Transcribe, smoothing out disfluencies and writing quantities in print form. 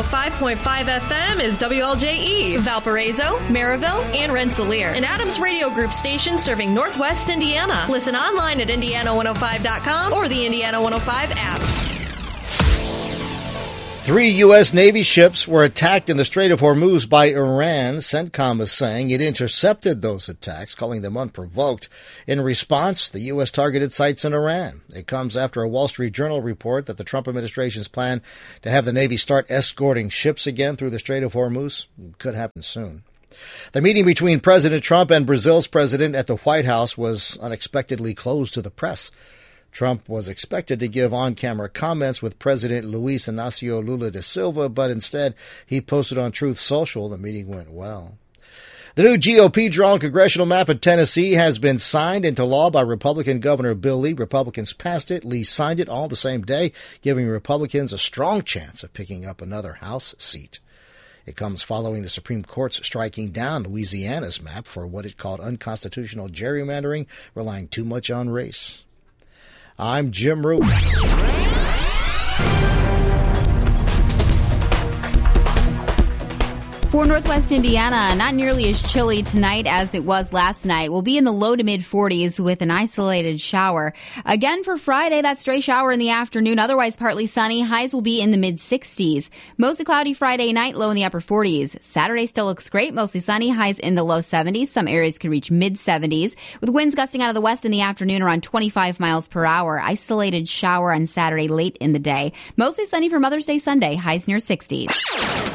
105.5 FM is WLJE, Valparaiso, Maryville, and Rensselaer, an Adams Radio Group station serving Northwest Indiana. Listen online at Indiana105.com or the Indiana 105 app. 3 U.S. Navy ships were attacked in the Strait of Hormuz by Iran. CENTCOM is saying it intercepted those attacks, calling them unprovoked. In response, the U.S. targeted sites in Iran. It comes after a Wall Street Journal report that the Trump administration's plan to have the Navy start escorting ships again through the Strait of Hormuz could happen soon. The meeting between President Trump and Brazil's president at the White House was unexpectedly closed to the press. Trump was expected to give on-camera comments with President Luiz Inácio Lula da Silva, but instead he posted on Truth Social the meeting went well. The new GOP-drawn congressional map of Tennessee has been signed into law by Republican Governor Bill Lee. Republicans passed it. Lee signed it all the same day, giving Republicans a strong chance of picking up another House seat. It comes following the Supreme Court's striking down Louisiana's map for what it called unconstitutional gerrymandering, relying too much on race. I'm Jim Root. For Northwest Indiana, not nearly as chilly tonight as it was last night. We'll be in the low to mid 40s with an isolated shower. Again for Friday, that stray shower in the afternoon. Otherwise partly sunny. Highs will be in the mid 60s. Mostly cloudy Friday night, low in the upper 40s. Saturday still looks great. Mostly sunny. Highs in the low 70s. Some areas could reach mid 70s. With winds gusting out of the west in the afternoon around 25 miles per hour. Isolated shower on Saturday late in the day. Mostly sunny for Mother's Day Sunday. Highs near 60.